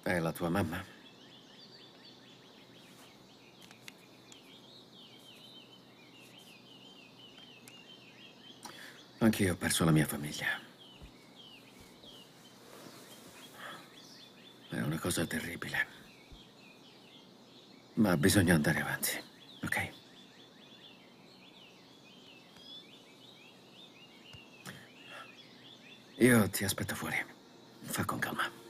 È la tua mamma? Anch'io ho perso la mia famiglia. È una cosa terribile. Ma bisogna andare avanti, ok? Io ti aspetto fuori. Fa con calma.